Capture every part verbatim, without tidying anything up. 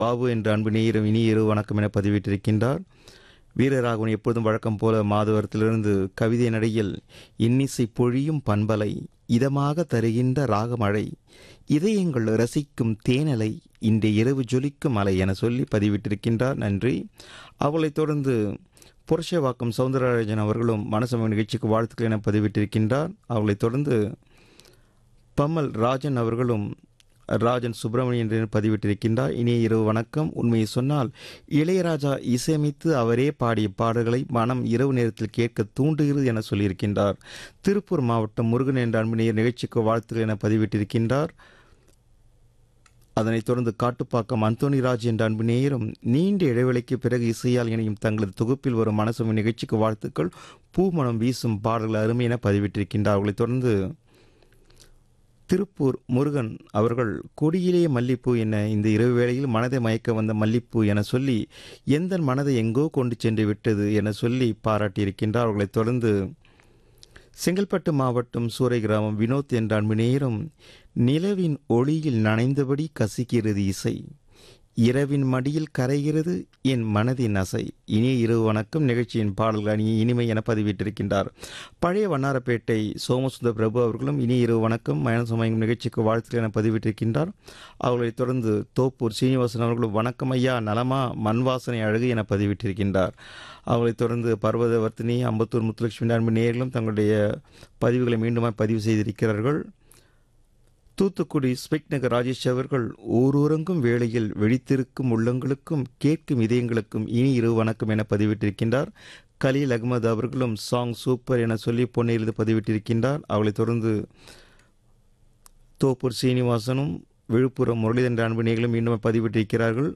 பாபு என்ற அன்பு நேயரும் இனிய இரவு வணக்கம் என பதிவிட்டிருக்கின்றார். வீரராகவன் எப்பொழுதும் வழக்கம் போல மாதவரத்திலிருந்து கவிதை நடையில் இன்னிசை பொழியும் பண்பலை இதமாக தருகின்ற ராகமழை இதயங்கள் ரசிக்கும் தேனலை இன்றைய இரவு ஜொலிக்கும் அலை என சொல்லி பதிவிட்டிருக்கின்றார். நன்றி. அவளைத் தொடர்ந்து புரஷவாக்கம் சவுந்தரராஜன் அவர்களும் மனசமய நிகழ்ச்சிக்கு வாழ்த்துக்கள் என பதிவிட்டிருக்கின்றார். அவளைத் தொடர்ந்து பம்மல் ராஜன் அவர்களும் ராஜன் சுப்பிரமணியன் என்று பதிவிட்டிருக்கின்றார். இனிய இரவு வணக்கம். உண்மையை சொன்னால் இளையராஜா இசையமைத்து அவரே பாடிய பாடல்களை மனம் இரவு நேரத்தில் கேட்க தூண்டுகிறது என சொல்லியிருக்கின்றார். திருப்பூர் மாவட்டம் முருகன் என்ற அன்பு நிகழ்ச்சிக்கு வாழ்த்துக்கள் என பதிவிட்டிருக்கின்றார். அதனைத் தொடர்ந்து காட்டுப்பாக்கம் அந்தோணிராஜ் என்ற அன்பு நேயரும் நீண்ட இடைவெளிக்கு பிறகு இசையால் இணையும் தங்களது தொகுப்பில் வரும் மனசுமை நிகழ்ச்சிக்கு வாழ்த்துக்கள், பூமணம் வீசும் பாடல்கள் அருமை என பதிவிட்டிருக்கின்றார். அவர்களைத் தொடர்ந்து திருப்பூர் முருகன் அவர்கள் கொடியிலே மல்லிப்பூ என இந்த இரவு வேளையில் மனதை மயக்க வந்த மல்லிப்பூ என சொல்லி எந்த மனதை எங்கோ கொண்டு சென்று விட்டது என சொல்லி பாராட்டியிருக்கின்றார். அவர்களைத் தொடர்ந்து செங்கல்பட்டு மாவட்டம் சூறை கிராமம் வினோத் என்ற அன்பு நேயரும் நிலவின் ஒளியில் நனைந்தபடி கசிக்கிறது இசை, இரவின் மடியில் கரைகிறது என் மனதின் அசை. இனிய இரவு வணக்கம். நிகழ்ச்சியின் பாடல்கள் அணி இனிமை என பதிவிட்டிருக்கின்றார். பழைய வண்ணாரப்பேட்டை சோமசுந்தர் பிரபு அவர்களும் இனிய இரவு வணக்கம் மயனசமயம் நிகழ்ச்சிக்கு வாழ்த்துக்கள் என பதிவிட்டிருக்கின்றார். அவர்களைத் தொடர்ந்து தோப்பூர் சீனிவாசன் அவர்களும் வணக்கம் ஐயா, நலமா, மண் வாசனை அழகு என பதிவிட்டிருக்கின்றார். அவர்களைத் தொடர்ந்து பர்வதவர்த்தினி அம்பத்தூர் முத்துலட்சுமி அன்பு நேயர்களும் தங்களுடைய பதிவுகளை மீண்டும் பதிவு செய்திருக்கிறார்கள். தூத்துக்குடி ஸ்பிக் நகர் ராஜேஷ் அவர்கள் ஊரூரங்கும் வேளையில் வெடித்திருக்கும் உள்ளங்களுக்கும் கேட்கும் இதயங்களுக்கும் இனி இரவு வணக்கம் என பதிவிட்டிருக்கின்றார். கலீல் அகமது அவர்களும் சாங் சூப்பர் என சொல்லி பொன்னையிலிருந்து பதிவிட்டிருக்கின்றார். அவளைத் தொடர்ந்து தோப்பூர் சீனிவாசனும் விழுப்புரம் முரளிதரன் அன்பு நேயர்களும் மீண்டும் பதிவிட்டிருக்கிறார்கள்.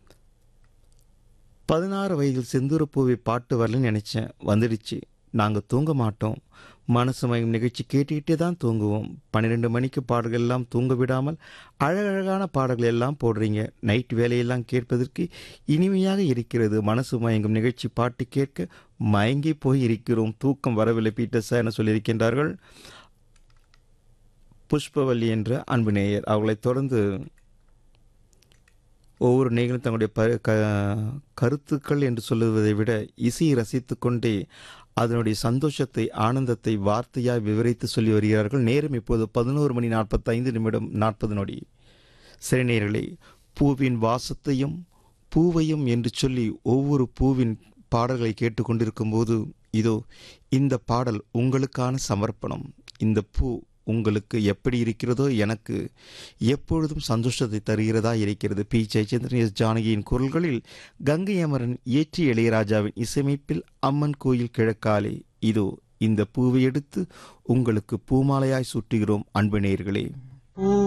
பதினாறு வயதில் செந்தூரப்பூவை பாட்டு வரலன்னு நினைச்சேன், வந்துடுச்சு. நாங்கள் தூங்க மாட்டோம், மனசு மயம் நிகழ்ச்சி கேட்டுக்கிட்டே தான் தூங்குவோம். பன்னிரெண்டு மணிக்கு பாடல்கள் எல்லாம் தூங்க விடாமல் அழகழகான பாடல்கள் எல்லாம் போடுறீங்க. நைட் வேலையெல்லாம் கேட்பதற்கு இனிமையாக இருக்கிறது. மனசு மயங்கும் நிகழ்ச்சி பாட்டு கேட்க மயங்கி போய் இருக்கிறோம். தூக்கம் வரவில்லை பீட்டர்ஸா என சொல்லியிருக்கின்றார்கள். புஷ்பவல்லி என்ற அன்பு நேயர். அவர்களைத் தொடர்ந்து ஒவ்வொரு நேயர்களும் தங்களுடைய ப க கருத்துக்கள் என்று சொல்லுவதை விட இசையை ரசித்து கொண்டே அதனுடைய சந்தோஷத்தை ஆனந்தத்தை வார்த்தையாய் விவரித்து சொல்லி வருகிறார்கள். நேரம் இப்போது பதினோரு மணி நாற்பத்தைந்து நிமிடம் நாற்பது நொடி. சரி நேயர்களே, பூவின் வாசத்தையும் பூவையும் என்று சொல்லி ஒவ்வொரு பூவின் பாடல்களை கேட்டுக்கொண்டிருக்கும் போது இதோ இந்த பாடல் உங்களுக்கான சமர்ப்பணம். இந்த பூ உங்களுக்கு எப்படி இருக்கிறதோ எனக்கு எப்பொழுதும் சந்தோஷத்தை தருகிறதா இருக்கிறது. பி ஜெயச்சந்திரன் எஸ் ஜானகியின் குரல்களில் கங்கை அமரன் இயற்றி இளையராஜாவின் இசையமைப்பில் அம்மன் கோயில் கிழக்காலே இதோ இந்த பூவை எடுத்து உங்களுக்கு பூமாலையாய் சூட்டுகிறோம் அன்பு நேயர்களே.